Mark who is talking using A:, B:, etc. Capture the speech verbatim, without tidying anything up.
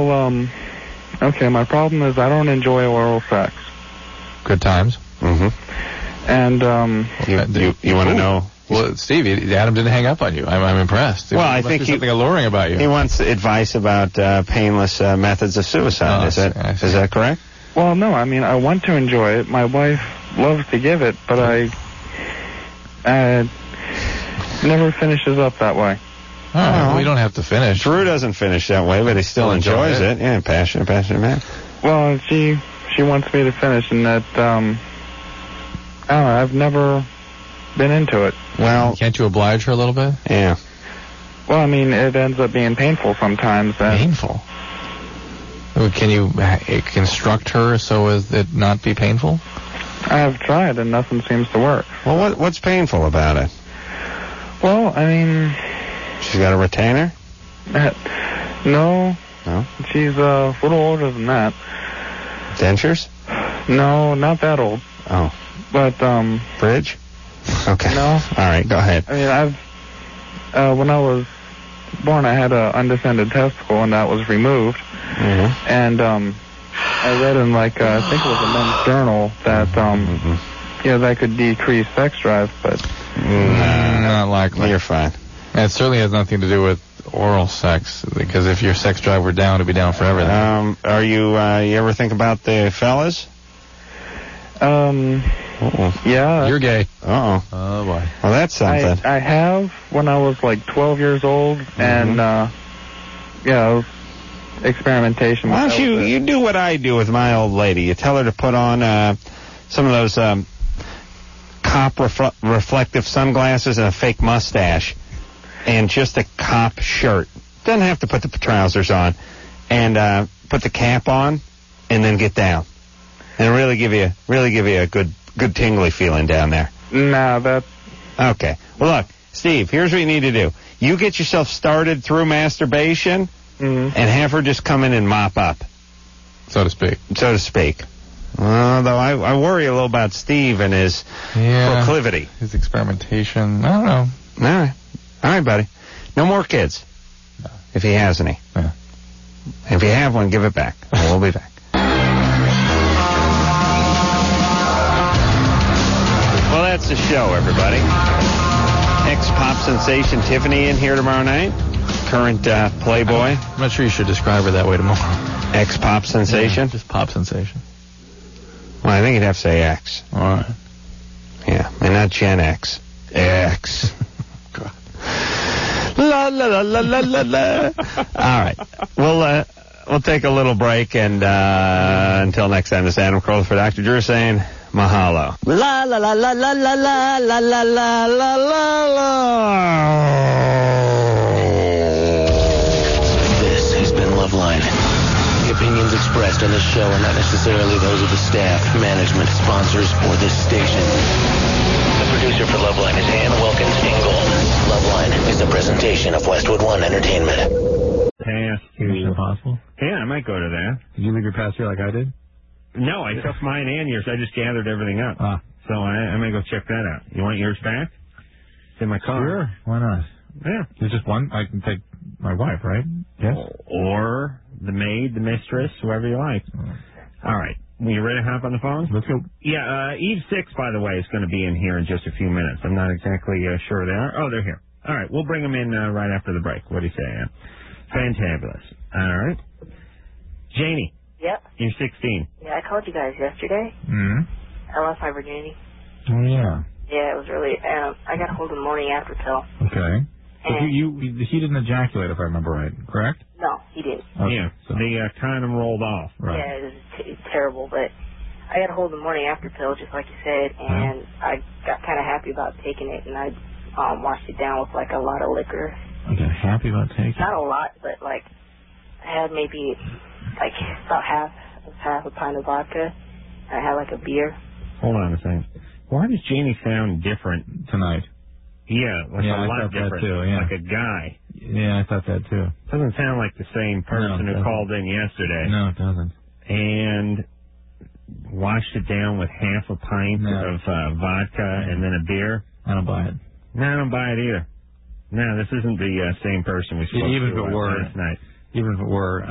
A: Well, um, okay, my problem is I don't enjoy oral sex.
B: Good times.
C: Mm-hmm.
A: And, um...
C: You, you, you want to know...
B: Well, Steve, Adam didn't hang up on you. I'm, I'm impressed.
C: Well,
B: there
C: I
B: must
C: think
B: be
C: he,
B: something alluring about you.
C: He wants advice about uh, painless uh, methods of suicide.
B: Oh,
C: is that
B: I see.
C: is that correct?
A: Well, no, I mean, I want to enjoy it. My wife loves to give it, but I... Uh, never finishes up that way.
B: All right,
C: Oh.
B: well, you don't have to finish.
C: Drew doesn't finish that way, but he still,
B: Still enjoy
C: enjoys
B: it.
C: it. Yeah, passionate, passionate man.
A: Well, she she wants me to finish, and that, um... I don't know, I've never been into it.
C: Well...
B: Can't you oblige her a little bit?
C: Yeah.
A: Well, I mean, it ends up being painful sometimes. And
B: Painful? Can you uh, construct her so as it not be painful?
A: I have tried, and nothing seems to work.
C: Well, what what's painful about it?
A: Well, I mean...
C: She's got a retainer?
A: Uh, no.
C: No?
A: She's uh, a little older than that.
C: Dentures?
A: No, not that old.
C: Oh.
A: But, um...
C: Bridge? Okay.
A: No.
C: All right, go ahead.
A: I mean, I've... Uh, when I was born, I had an undescended testicle, and that was removed.
C: Mm-hmm.
A: And, um... I read in, like, uh, I think it was a men's journal that, um...
C: Mm-hmm.
A: you know, that could decrease sex drive, but...
B: Mm, not likely.
C: You're fine.
B: And it certainly has nothing to do with oral sex, because if your sex drive were down, it'd be down for everything.
C: Um, are you, uh, you ever think about the fellas?
A: Um...
C: Uh-oh.
A: Yeah.
B: You're gay.
C: Uh-oh.
B: Oh, boy.
C: Well, that's something.
A: I, I have when I was like twelve years old,
C: Mm-hmm.
A: and uh, yeah, experimentation.
C: Why
A: with
C: don't you,
A: that.
C: you do what I do with my old lady. You tell her to put on uh, some of those um, cop refl- reflective sunglasses and a fake mustache and just a cop shirt. Doesn't have to put the trousers on. And uh, put the cap on and then get down. And really give you really give you a good good tingly feeling down there.
A: Nah, that...
C: Okay. Well, look, Steve, here's what you need to do. You get yourself started through masturbation
A: Mm-hmm.
C: and have her just come in and mop up,
B: So to speak.
C: so to speak. Although I, I worry a little about Steve and his
B: Yeah.
C: proclivity.
B: His experimentation. I don't know.
C: All right. All right, buddy. No more kids.
B: No.
C: If he has any.
B: Yeah.
C: If you have one, give it back. We'll be back. Well, that's the show, everybody. Ex-pop sensation Tiffany in here tomorrow night. Current uh, Playboy.
B: I'm not sure you should describe her that way tomorrow.
C: Ex-pop sensation.
B: Yeah, just pop sensation.
C: Well, I think you'd have to say X.
B: All right.
C: Yeah, and not Gen X. X.
B: God.
C: La la la la la la la. All right. We'll uh, we'll take a little break, and uh, until next time, this is Adam Carolla for Doctor Drew saying mahalo. La la la la la la la la la la la la la.
D: This has been Loveline. The opinions expressed on this show are not necessarily those of the staff, management, sponsors, or this station. The producer for Loveline is Ann Wilkins Ingold. Loveline is a presentation of Westwood One Entertainment.
C: Pass
B: Mission
C: to.
B: Impossible?
C: Yeah, I might go to that.
B: Did you leave your pass here like I did?
C: No, I took mine and yours. I just gathered everything up.
B: Ah.
C: So I, I may go check that out. You want yours back? It's in my car.
B: Sure. Why not?
C: Yeah.
B: There's just one. I can take my wife, right? Yes.
C: Or the maid, the mistress, whoever you like. All right. You ready to hop on the phone?
B: Let's go.
C: Yeah, uh, Eve six, by the way, is going to be in here in just a few minutes. I'm not exactly uh, sure they are. Oh, they're here. All right. We'll bring them in uh, right after the break. What do you say, Ann? Fantabulous. All right. Janie.
E: Yep.
C: You're sixteen.
E: Yeah, I called you guys yesterday.
B: Hmm.
E: I lost my virginity.
B: Oh, yeah.
E: Yeah, it was really, um, I got a hold of the morning after pill.
B: Okay. But
E: And
B: you, you, he didn't ejaculate, if I remember right, correct?
E: no, he didn't.
B: Okay,
C: Yeah.
B: so-
C: The uh, condom rolled off.
B: Right.
E: Yeah, it was t- terrible, but I got a hold of the morning after pill, just like you said, and I got kind of happy about taking it, and I um, washed it down with like a lot of liquor.
B: Okay, happy about taking
E: Not a lot, but like I had maybe like about half, half a pint of vodka, and I had like a beer.
C: Hold on a second. Why does Janie sound different?
B: tonight.
C: Yeah, like
B: Yeah,
C: a
B: I
C: lot
B: thought that
C: different.
B: too, yeah.
C: Like a guy.
B: Yeah, I thought that too.
C: Doesn't sound like the same person
B: No, it
C: who
B: doesn't.
C: called in yesterday.
B: No, it doesn't.
C: And washed it down with half a pint
B: No.
C: of uh, vodka and then a beer.
B: I don't buy it.
C: No, I don't buy it either. No, this isn't the uh, same person we spoke
B: Even
C: to
B: if it
C: uh,
B: were.
C: last night.
B: Even if it were,